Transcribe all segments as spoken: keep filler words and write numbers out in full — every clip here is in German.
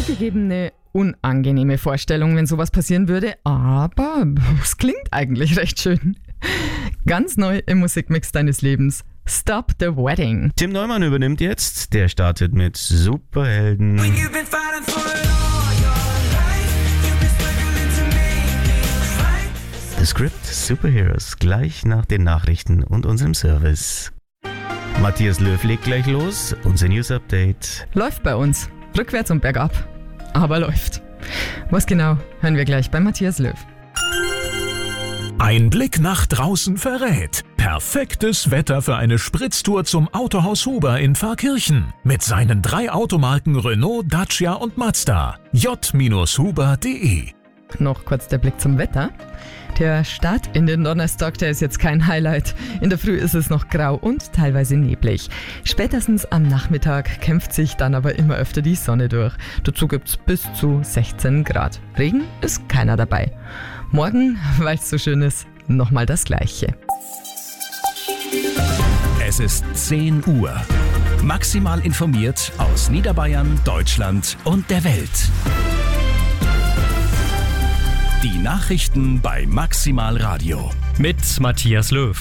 Zugegeben eine unangenehme Vorstellung, wenn sowas passieren würde, aber es klingt eigentlich recht schön. Ganz neu im Musikmix deines Lebens. Stop the Wedding. Tim Neumann übernimmt jetzt. Der startet mit Superhelden. The Script Superheroes gleich nach den Nachrichten und unserem Service. Matthias Löw legt gleich los. Unser News Update. Läuft bei uns. Rückwärts und bergab. Aber läuft. Was genau, hören wir gleich bei Matthias Löw. Ein Blick nach draußen verrät. Perfektes Wetter für eine Spritztour zum Autohaus Huber in Pfarrkirchen. Mit seinen drei Automarken Renault, Dacia und Mazda. j Huber punkt de. Noch kurz der Blick zum Wetter. Der Start in den Donnerstag, der ist jetzt kein Highlight. In der Früh ist es noch grau und teilweise neblig. Spätestens am Nachmittag kämpft sich dann aber immer öfter die Sonne durch. Dazu gibt's bis zu sechzehn Grad. Regen ist keiner dabei. Morgen, weil es so schön ist, nochmal das Gleiche. Es ist zehn Uhr. Maximal informiert aus Niederbayern, Deutschland und der Welt. Die Nachrichten bei Maximal Radio. Mit Matthias Löw.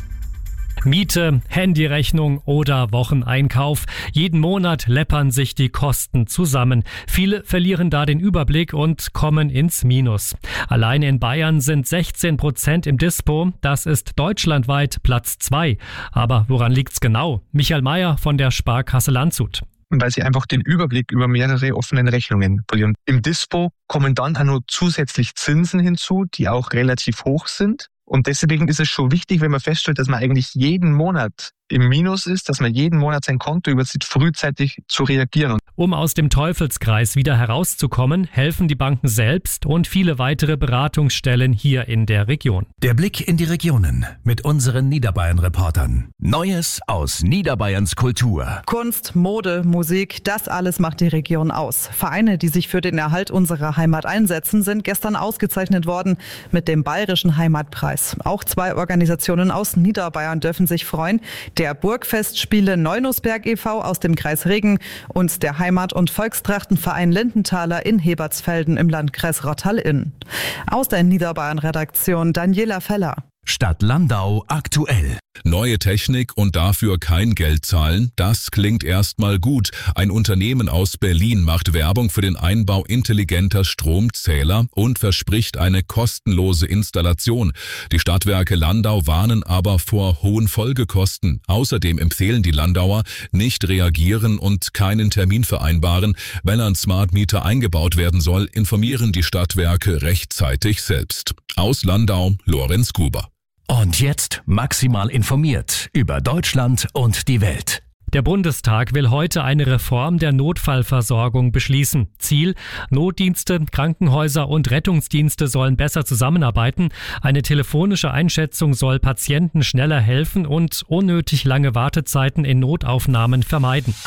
Miete, Handyrechnung oder Wocheneinkauf. Jeden Monat läppern sich die Kosten zusammen. Viele verlieren da den Überblick und kommen ins Minus. Allein in Bayern sind sechzehn Prozent im Dispo. Das ist deutschlandweit Platz zwei. Aber woran liegt's genau? Michael Mayer von der Sparkasse Landshut. Weil sie einfach den Überblick über mehrere offene Rechnungen verlieren. Im Dispo kommen dann auch noch zusätzlich Zinsen hinzu, die auch relativ hoch sind. Und deswegen ist es schon wichtig, wenn man feststellt, dass man eigentlich jeden Monat im Minus ist, dass man jeden Monat sein Konto übersieht, frühzeitig zu reagieren. Um aus dem Teufelskreis wieder herauszukommen, helfen die Banken selbst und viele weitere Beratungsstellen hier in der Region. Der Blick in die Regionen mit unseren Niederbayern-Reportern. Neues aus Niederbayerns Kultur. Kunst, Mode, Musik, das alles macht die Region aus. Vereine, die sich für den Erhalt unserer Heimat einsetzen, sind gestern ausgezeichnet worden mit dem Bayerischen Heimatpreis. Auch zwei Organisationen aus Niederbayern dürfen sich freuen. Der Burgfestspiele Neunusberg e V aus dem Kreis Regen und der Heimat- und Volkstrachtenverein Lindenthaler in Hebertsfelden im Landkreis Rottal-Inn. Aus der Niederbayern-Redaktion Daniela Feller. Stadt Landau aktuell. Neue Technik und dafür kein Geld zahlen, das klingt erstmal gut. Ein Unternehmen aus Berlin macht Werbung für den Einbau intelligenter Stromzähler und verspricht eine kostenlose Installation. Die Stadtwerke Landau warnen aber vor hohen Folgekosten. Außerdem empfehlen die Landauer, nicht reagieren und keinen Termin vereinbaren. Wenn ein Smart Meter eingebaut werden soll, informieren die Stadtwerke rechtzeitig selbst. Aus Landau, Lorenz Gruber. Und jetzt maximal informiert über Deutschland und die Welt. Der Bundestag will heute eine Reform der Notfallversorgung beschließen. Ziel: Notdienste, Krankenhäuser und Rettungsdienste sollen besser zusammenarbeiten. Eine telefonische Einschätzung soll Patienten schneller helfen und unnötig lange Wartezeiten in Notaufnahmen vermeiden.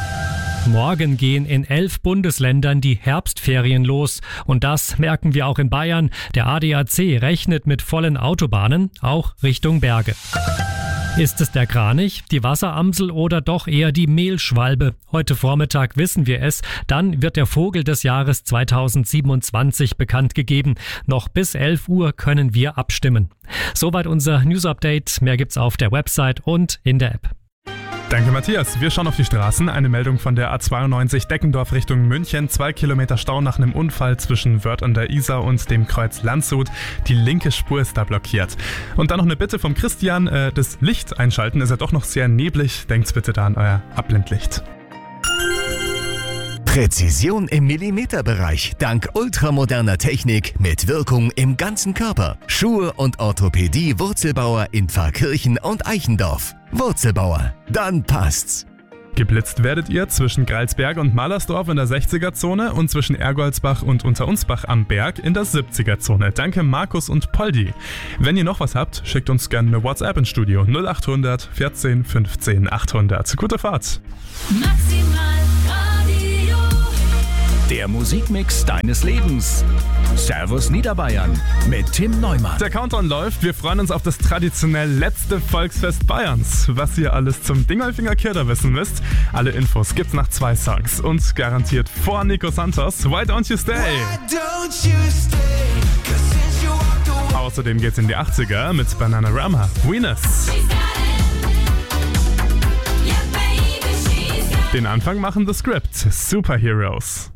Morgen gehen in elf Bundesländern die Herbstferien los. Und das merken wir auch in Bayern. Der A D A C rechnet mit vollen Autobahnen, auch Richtung Berge. Ist es der Kranich, die Wasseramsel oder doch eher die Mehlschwalbe? Heute Vormittag wissen wir es. Dann wird der Vogel des Jahres zweitausendsiebenundzwanzig bekannt gegeben. Noch bis elf Uhr können wir abstimmen. Soweit unser News-Update. Mehr gibt's auf der Website und in der App. Danke Matthias. Wir schauen auf die Straßen. Eine Meldung von der A zweiundneunzig Deckendorf Richtung München. Zwei Kilometer Stau nach einem Unfall zwischen Wörth an der Isar und dem Kreuz Landshut. Die linke Spur ist da blockiert. Und dann noch eine Bitte vom Christian. Äh, das Licht einschalten ist ja doch noch sehr neblig. Denkt bitte da an euer Abblendlicht. Präzision im Millimeterbereich dank ultramoderner Technik mit Wirkung im ganzen Körper. Schuhe und Orthopädie Wurzelbauer in Pfarrkirchen und Eichendorf. Wurzelbauer, dann passt's. Geblitzt werdet ihr zwischen Greilsberg und Malersdorf in der sechziger-Zone und zwischen Ergoldsbach und Unterunsbach am Berg in der siebziger-Zone. Danke Markus und Poldi. Wenn ihr noch was habt, schickt uns gerne eine WhatsApp ins Studio null acht hundert vierzehn fünfzehn achthundert. Gute Fahrt. Maximal Radio. Der Musik Musikmix deines Lebens. Servus Niederbayern mit Tim Neumann. Der Countdown läuft. Wir freuen uns auf das traditionell letzte Volksfest Bayerns. Was ihr alles zum Dingolfinger Kirder wissen müsst, alle Infos gibt's nach zwei Songs und garantiert vor Nico Santos. Why Don't You Stay? Don't you stay Außerdem geht's in die achtziger mit Bananarama, Venus. Den Anfang machen The Script, Superheroes.